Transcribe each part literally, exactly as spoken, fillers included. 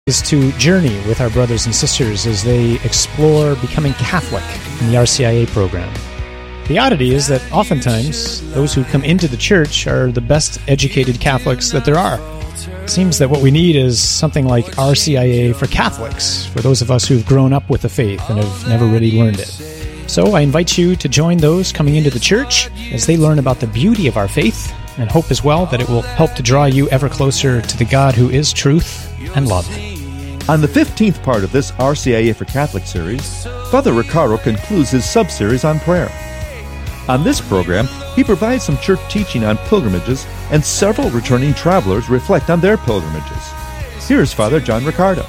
is to journey with our brothers and sisters as they explore becoming Catholic in the R C I A program. The oddity is that oftentimes those who come into the church are the best educated Catholics that there are. It seems that what we need is something like R C I A for Catholics, for those of us who've grown up with the faith and have never really learned it. So I invite you to join those coming into the church as they learn about the beauty of our faith, and hope as well that it will help to draw you ever closer to the God who is truth and love. On the fifteenth part of this R C I A for Catholic series, Father Ricardo concludes his sub-series on prayer. On this program, he provides some church teaching on pilgrimages, and several returning travelers reflect on their pilgrimages. Here's Father John Ricardo.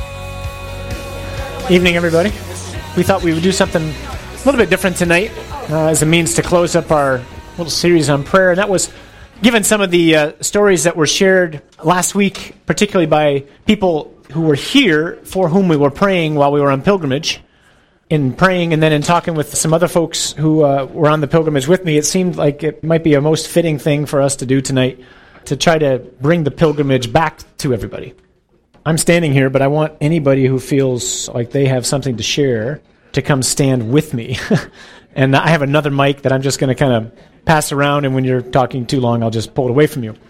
Evening, everybody. We thought we would do something a little bit different tonight uh, as a means to close up our little series on prayer, and that was given some of the uh, stories that were shared last week, particularly by people who were here for whom we were praying while we were on pilgrimage. In praying and then in talking with some other folks who uh, were on the pilgrimage with me, it seemed like it might be a most fitting thing for us to do tonight, to try to bring the pilgrimage back to everybody. I'm standing here, but I want anybody who feels like they have something to share to come stand with me. And I have another mic that I'm just going to kind of pass around, and when you're talking too long, I'll just pull it away from you.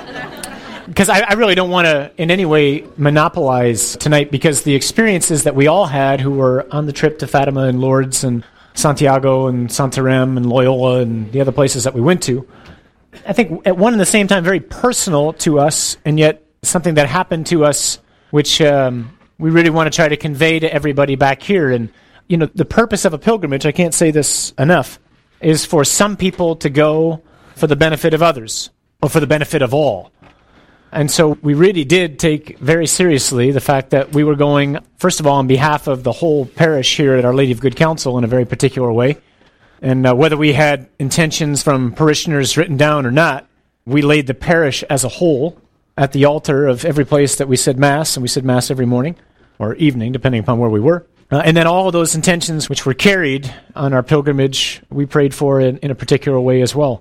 Because I, I really don't want to in any way monopolize tonight, because the experiences that we all had who were on the trip to Fatima and Lourdes and Santiago and Santarém and Loyola and the other places that we went to, I think at one and the same time very personal to us, and yet something that happened to us which um, we really want to try to convey to everybody back here. And, you know, the purpose of a pilgrimage, I can't say this enough, is for some people to go for the benefit of others, or for the benefit of all. And so we really did take very seriously the fact that we were going, first of all, on behalf of the whole parish here at Our Lady of Good Counsel in a very particular way. And uh, whether we had intentions from parishioners written down or not, we laid the parish as a whole at the altar of every place that we said Mass, and we said Mass every morning or evening, depending upon where we were. Uh, and then all of those intentions which were carried on our pilgrimage, we prayed for in, in a particular way as well.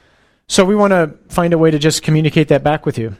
So we want to find a way to just communicate that back with you.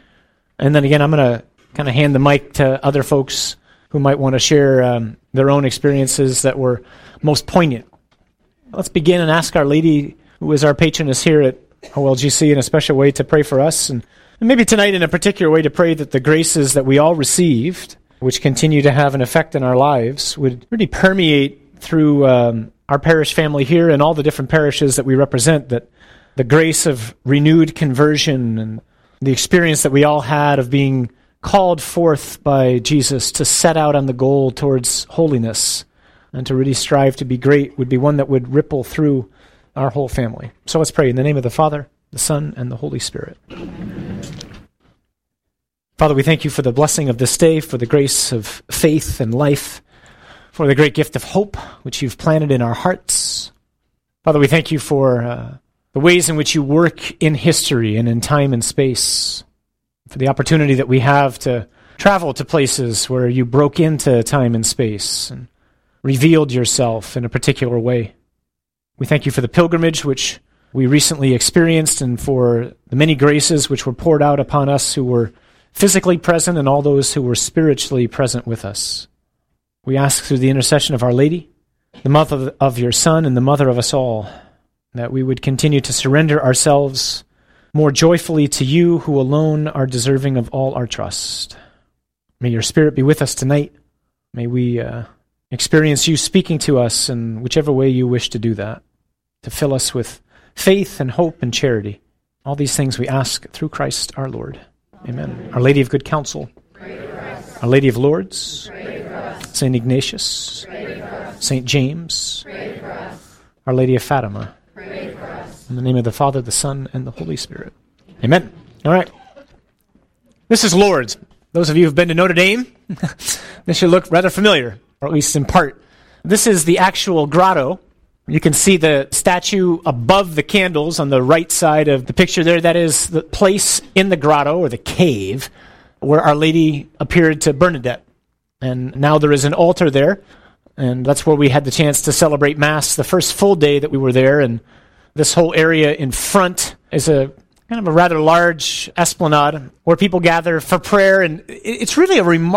And then again, I'm going to kind of hand the mic to other folks who might want to share um, their own experiences that were most poignant. Let's begin and ask Our Lady, who is our patroness here at O L G C, in a special way to pray for us, and, and maybe tonight in a particular way to pray that the graces that we all received, which continue to have an effect in our lives, would really permeate through um, our parish family here and all the different parishes that we represent, that the grace of renewed conversion and the experience that we all had of being called forth by Jesus to set out on the goal towards holiness and to really strive to be great would be one that would ripple through our whole family. So let's pray in the name of the Father, the Son, and the Holy Spirit. Father, we thank you for the blessing of this day, for the grace of faith and life, for the great gift of hope which you've planted in our hearts. Father, we thank you for uh, the ways in which you work in history and in time and space, for the opportunity that we have to travel to places where you broke into time and space and revealed yourself in a particular way. We thank you for the pilgrimage which we recently experienced, and for the many graces which were poured out upon us who were physically present and all those who were spiritually present with us. We ask through the intercession of Our Lady, the mother of your Son and the mother of us all, that we would continue to surrender ourselves more joyfully to you, who alone are deserving of all our trust. May your Spirit be with us tonight. May we uh, experience you speaking to us in whichever way you wish to do that, to fill us with faith and hope and charity. All these things we ask through Christ our Lord. Amen. Our Lady of Good Counsel, Our Lady of Lourdes, Saint Ignatius, Saint James, Our Lady of Fatima. In the name of the Father, the Son, and the Holy Spirit. Amen. All right. This is Lourdes. Those of you who have been to Notre Dame, this should look rather familiar, or at least in part. This is the actual grotto. You can see the statue above the candles on the right side of the picture there. That is the place in the grotto, or the cave, where Our Lady appeared to Bernadette. And now there is an altar there, and that's where we had the chance to celebrate Mass the first full day that we were there. And this whole area in front is a kind of a rather large esplanade where people gather for prayer, and it's really a remarkable